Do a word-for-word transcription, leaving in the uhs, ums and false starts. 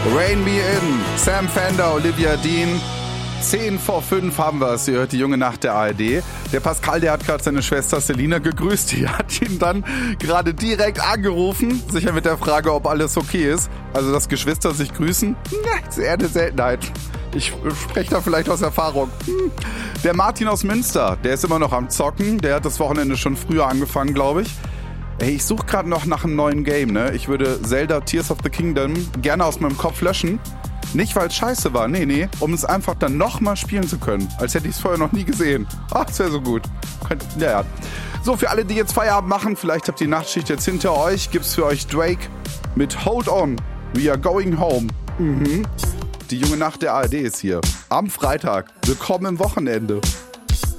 Rain Me In, Sam Fender, Olivia Dean. zehn vor fünf haben wir es. Ihr hört die junge Nacht der A R D. Der Pascal, der hat gerade seine Schwester Selina gegrüßt. Die hat ihn dann gerade direkt angerufen. Sicher mit der Frage, ob alles okay ist. Also, dass Geschwister sich grüßen, das ist eher eine Seltenheit. Ich spreche da vielleicht aus Erfahrung. Der Martin aus Münster, der ist immer noch am Zocken. Der hat das Wochenende schon früher angefangen, glaube ich. Hey, ich suche gerade noch nach einem neuen Game, ne? Ich würde Zelda Tears of the Kingdom gerne aus meinem Kopf löschen. Nicht, weil es scheiße war, nee, nee, um es einfach dann nochmal spielen zu können. Als hätte ich es vorher noch nie gesehen. Ach, das wäre so gut. Ja, ja. So, für alle, die jetzt Feierabend machen, vielleicht habt ihr die Nachtschicht jetzt hinter euch, gibt's für euch Drake mit Hold On, We Are Going Home. Mhm. Die junge Nacht der A R D ist hier. Am Freitag. Willkommen im Wochenende.